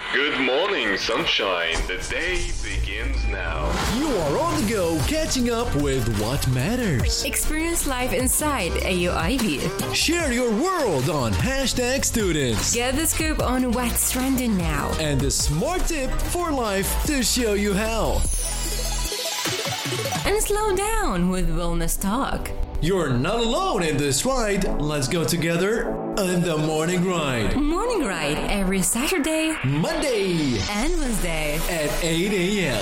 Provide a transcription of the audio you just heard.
Good morning, sunshine. The day begins now. You are on the go, catching up with what matters. Experience life inside AUIB. Share your world on hashtag students. Get the scoop on what's trending now. And the smart tip for life to show you how. And slow down with wellness talk. You're not alone in this ride. Let's go together on the Morning Ride. Morning Ride every Saturday, Monday and Wednesday at 8 a.m.